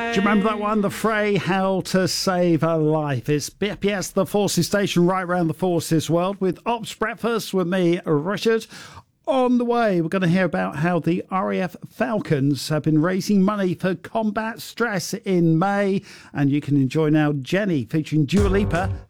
you remember that one? The Fray, How to Save a Life. It's BFBS, the Forces Station, right around the Forces world, with Ops Breakfast with me, Richard. On the way, we're going to hear about how the RAF Falcons have been raising money for combat stress in May. And you can enjoy now Jenny featuring Dua Lipa